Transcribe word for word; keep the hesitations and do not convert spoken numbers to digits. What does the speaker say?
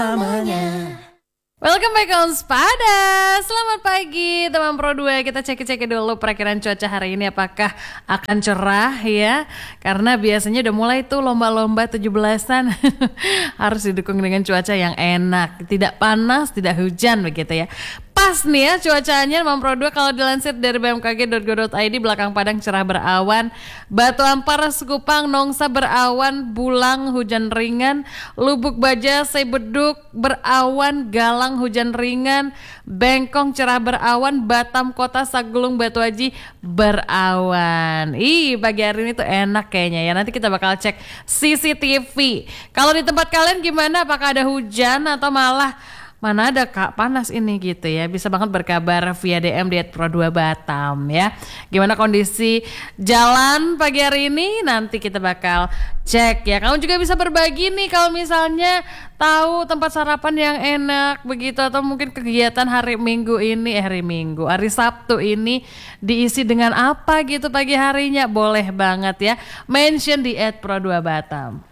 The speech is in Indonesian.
Namanya. Welcome back on Spada. Selamat pagi teman Pro dua. Kita cek-cek dulu perakiraan cuaca hari ini apakah akan cerah ya. Karena biasanya udah mulai tuh lomba-lomba tujuh belasan harus didukung dengan cuaca yang enak, tidak panas, tidak hujan begitu ya. Pas nih ya cuacanya teman Pro dua kalau dilansir dari b m k g dot go dot i d, belakang Padang cerah berawan, Batu Ampar, Sekupang, Nongsa berawan, Bulang hujan ringan, Lubuk Baja, Sebeduk berawan, Galang hujan ringan, Bengkong cerah berawan, Batam Kota, Sagulung, Batu Haji berawan. Ih, pagi hari ini tuh enak kayaknya ya. Nanti kita bakal cek C C T V. Kalau di tempat kalian gimana? Apakah ada hujan atau malah mana ada kak panas ini gitu ya. Bisa banget berkabar via D M di at pro dua batam ya. Gimana kondisi jalan pagi hari ini, nanti kita bakal cek ya. Kamu juga bisa berbagi nih kalau misalnya tahu tempat sarapan yang enak begitu, atau mungkin kegiatan hari Minggu ini eh hari Minggu hari Sabtu ini diisi dengan apa gitu pagi harinya. Boleh banget ya mention di at pro dua batam.